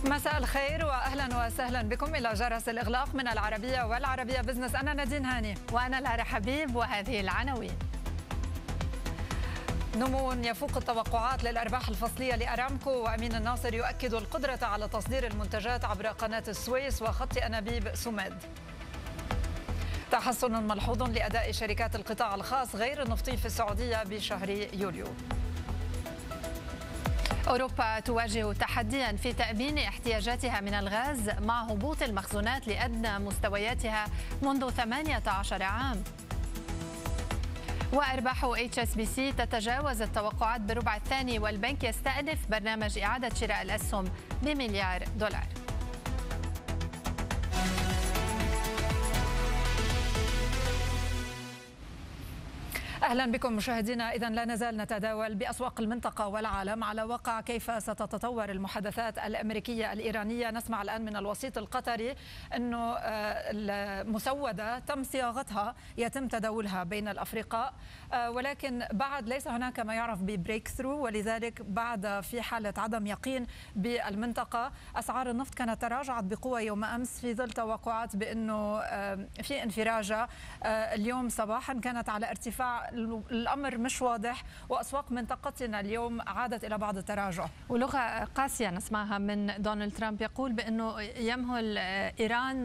مساء الخير واهلا وسهلا بكم الى جرس الاغلاق من العربيه والعربيه بزنس. انا نادين هاني وانا لارا حبيب، وهذه العناوين. نمو يفوق التوقعات للارباح الفصليه لارامكو، وامين الناصر يؤكد القدره على تصدير المنتجات عبر قناه السويس وخط انابيب سوميد. تحسن ملحوظ لاداء شركات القطاع الخاص غير النفطي في السعوديه بشهر يوليو. أوروبا تواجه تحديا في تأمين احتياجاتها من الغاز مع هبوط المخزونات لأدنى مستوياتها منذ 18 عام. وأرباح HSBC تتجاوز التوقعات بالربع الثاني، والبنك يستأنف برنامج إعادة شراء الأسهم بمليار دولار. أهلا بكم مشاهدينا. إذن لا نزال نتداول بأسواق المنطقة والعالم على واقع كيف ستتطور المحادثات الأمريكية الإيرانية. نسمع الآن من الوسيط القطري أنه المسودة تم صياغتها، يتم تداولها بين الأفرقاء، ولكن بعد ليس هناك ما يعرف ببريك ثرو، ولذلك بعد في حالة عدم يقين بالمنطقة. أسعار النفط كانت تراجعت بقوة يوم أمس في ظل توقعات بأنه في انفراجة. اليوم صباحا كانت على ارتفاع، الأمر مش واضح، وأسواق منطقتنا اليوم عادت إلى بعض التراجع. ولغة قاسية نسمعها من دونالد ترامب يقول بأنه يمهل إيران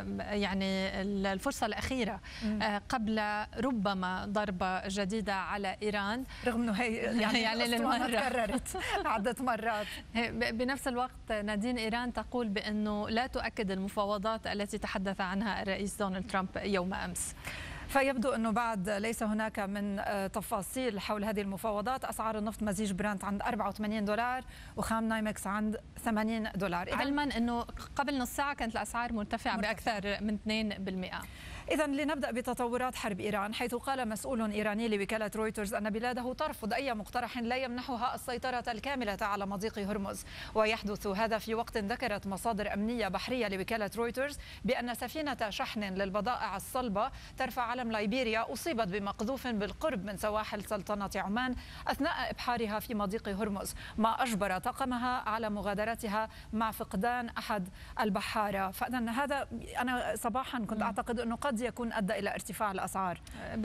يعني الفرصة الأخيرة قبل ربما ضربة جديدة على إيران، رغم أنه هي يعني للمرة تكررت عدة مرات. بنفس الوقت نادين، إيران تقول بأنه لا تؤكد المفاوضات التي تحدث عنها الرئيس دونالد ترامب يوم أمس. فيبدو أنه بعد ليس هناك من تفاصيل حول هذه المفاوضات. أسعار النفط مزيج برنت عند $84 وخام نايمكس عند $80. علما أنه قبل نص ساعة كانت الأسعار مرتفعة بأكثر من 2%. إذن لنبدأ بتطورات حرب إيران، حيث قال مسؤول إيراني لوكالة رويترز أن بلاده ترفض أي مقترح لا يمنحها السيطرة الكاملة على مضيق هرمز. ويحدث هذا في وقت ذكرت مصادر أمنية بحرية لوكالة رويترز بأن سفينة شحن للبضائع الصلبة ترفع علم ليبيريا أصيبت بمقذوف بالقرب من سواحل سلطنة عمان أثناء إبحارها في مضيق هرمز، ما أجبر طاقمها على مغادرتها مع فقدان أحد البحارة. فإذن هذا أنا صباحا كنت أعتقد أنه قد يكون أدى إلى ارتفاع الأسعار.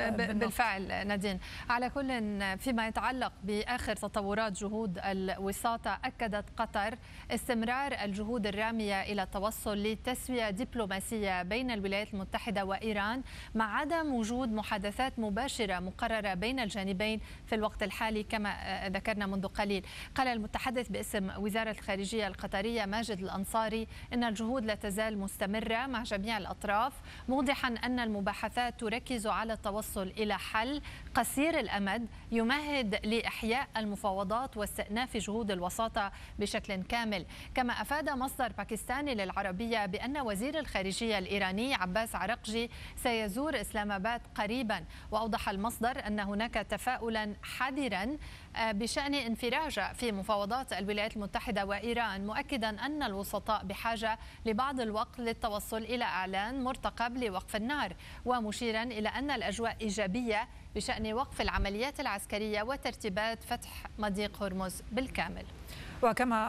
بالفعل نادين. على كل، فيما يتعلق بآخر تطورات جهود الوساطة، أكدت قطر استمرار الجهود الرامية إلى التوصل لتسوية دبلوماسية بين الولايات المتحدة وإيران، مع عدم وجود محادثات مباشرة مقررة بين الجانبين في الوقت الحالي كما ذكرنا منذ قليل. قال المتحدث باسم وزارة الخارجية القطرية ماجد الأنصاري إن الجهود لا تزال مستمرة مع جميع الأطراف، موضحا أن المباحثات تركز على التوصل إلى حل قصير الأمد يمهد لإحياء المفاوضات واستئناف جهود الوساطة بشكل كامل. كما أفاد مصدر باكستاني للعربية بأن وزير الخارجية الإيراني عباس عرقجي سيزور إسلام آباد قريبا. وأوضح المصدر أن هناك تفاؤلا حذرا بشأن انفراج في مفاوضات الولايات المتحدة وإيران، مؤكدا أن الوسطاء بحاجة لبعض الوقت للتوصل إلى إعلان مرتقب لوقف النار، ومشيرا إلى أن الأجواء إيجابية بشأن وقف العمليات العسكرية وترتيبات فتح مضيق هرمز بالكامل. وكما